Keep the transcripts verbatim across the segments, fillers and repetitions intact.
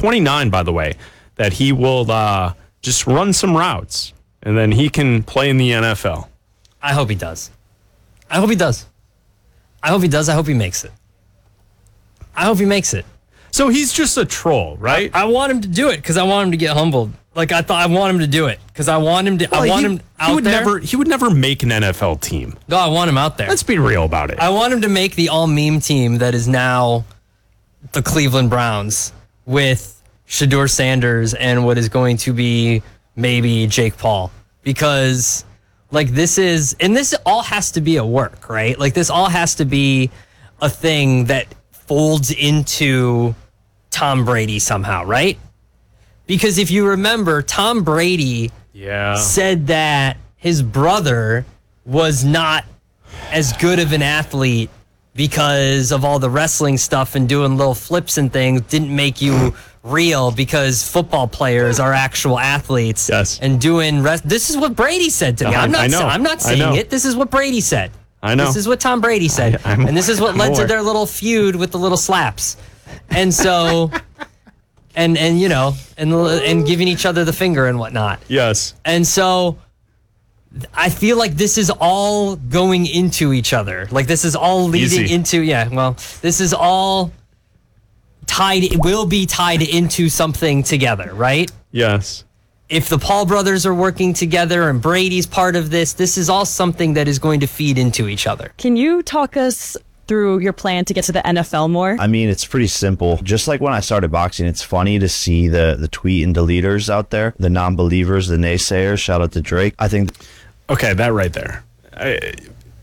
twenty-nine, by the way, that he will uh, just run some routes, and then he can play in the N F L. I hope he does. I hope he does. I hope he does. I hope he makes it. I hope he makes it. So he's just a troll, right? I, I want him to do it because I want him to get humbled. Like I thought, I want him to do it because I want him to. Well, I want he, him out he would there. Never, he would never make an N F L team. No, I want him out there. Let's be real about it. I want him to make the all meme team that is now the Cleveland Browns with Shedeur Sanders and what is going to be maybe Jake Paul, because like this is, and this all has to be a work, right? Like this all has to be a thing that folds into Tom Brady somehow, right? Because if you remember, Tom Brady yeah. said that his brother was not as good of an athlete because of all the wrestling stuff and doing little flips and things didn't make you real because football players are actual athletes. Yes. And doing rest. This is what Brady said to me. Uh, I'm not. I know. Sa- I'm not I saying know. it. This is what Brady said. I know. This is what Tom Brady said, I, I'm, and this is what I'm led aware. to their little feud with the little slaps. And so, and and you know, and and giving each other the finger and whatnot. Yes. And so I feel like this is all going into each other. Like this is all leading Easy. into, yeah, well, this is all tied, it will be tied into something together, right? Yes. If the Paul brothers are working together and Brady's part of this, this is all something that is going to feed into each other. Can you talk us through your plan to get to the N F L more? I mean, it's pretty simple. Just like when I started boxing, it's funny to see the, the tweet and deleters out there, the non-believers, the naysayers. Shout out to Drake. I think... Okay, that right there. I,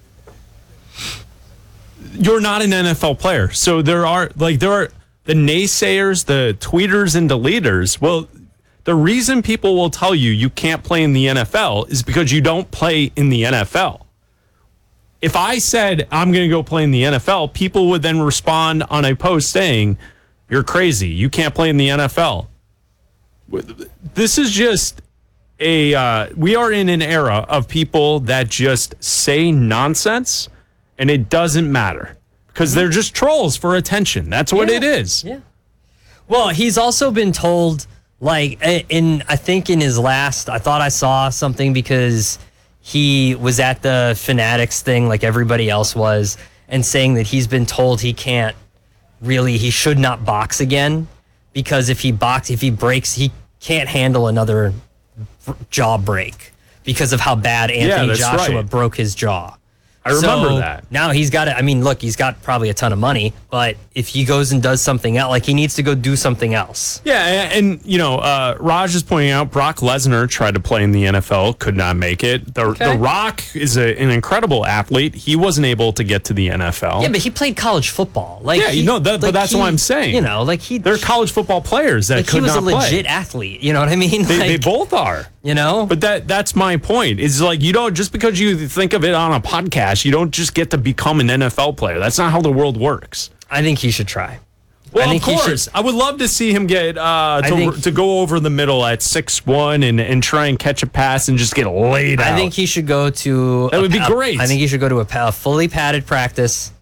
you're not an N F L player. So there are, like, there are the naysayers, the tweeters and deleters. Well, the reason people will tell you you can't play in the N F L is because you don't play in the N F L. If I said I'm going to go play in the N F L, people would then respond on a post saying, you're crazy. You can't play in the N F L. This is just a, uh, we are in an era of people that just say nonsense and it doesn't matter because they're just trolls for attention. That's what Yeah. it is. Yeah. Well, he's also been told, like, in, I think in his last, I thought I saw something because he was at the Fanatics thing like everybody else was and saying that he's been told he can't really, he should not box again because if he box, if he breaks, he can't handle another jaw break because of how bad Anthony that's Joshua right. broke his jaw. I remember So, that. Now he's got it. I mean, look, he's got probably a ton of money, but if he goes and does something else, like he needs to go do something else. Yeah, and, and you know, uh, Raj is pointing out Brock Lesnar tried to play in the N F L, could not make it. The, Okay. the Rock is a, an incredible athlete. He wasn't able to get to the N F L. Yeah, but he played college football. Like, Yeah, he, you know, that- but like that's he- what I'm saying. You know, like he, They're college football players that like could he was not a legit play. athlete. You know what I mean? They, like, they both are. You know, But that that's my point. It's like you don't just because you think of it on a podcast, you don't just get to become an N F L player. That's not how the world works. I think he should try. Well, I think of he course, should- I would love to see him get uh, I to, think- to go over the middle at six one and and try and catch a pass and just get laid out. I think he should go to. That a would be pa- great. I think he should go to a, pa- a fully padded practice,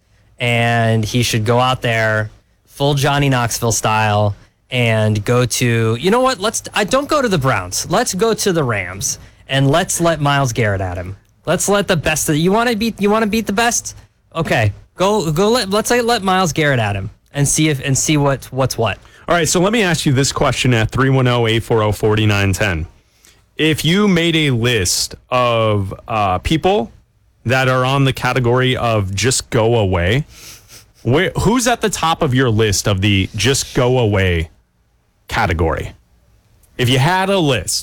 and he should go out there, full Johnny Knoxville style, and go to. You know what? Let's. I don't go to the Browns. Let's go to the Rams, and let's let Myles Garrett at him. Let's let the best. Of, you want to beat. You want to beat the best? Okay, go go. Let let's let, let Myles Garrett at him and see if and see what what's what. All right, so let me ask you this question at three one zero, eight four zero, four nine one zero. If you made a list of uh, people that are on the category of just go away, where, who's at the top of your list of the just go away category? If you had a list,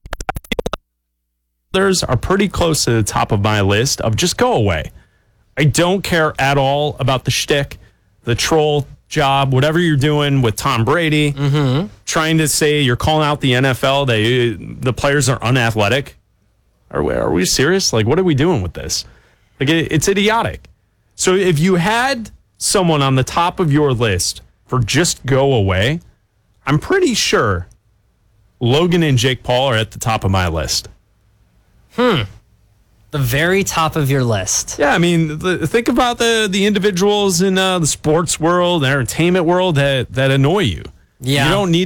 others are pretty close to the top of my list of just go away. I don't care at all about the shtick, the troll job, whatever you're doing with Tom Brady, mm-hmm. trying to say you're calling out the N F L, they, the players are unathletic. Are we, are we serious? Like, what are we doing with this? Like, it, it's idiotic. So if you had someone on the top of your list for just go away, I'm pretty sure Logan and Jake Paul are at the top of my list. Hmm. The very top of your list. Yeah, I mean, the, think about the the individuals in uh, the sports world, the entertainment world that, that annoy you. Yeah. You don't need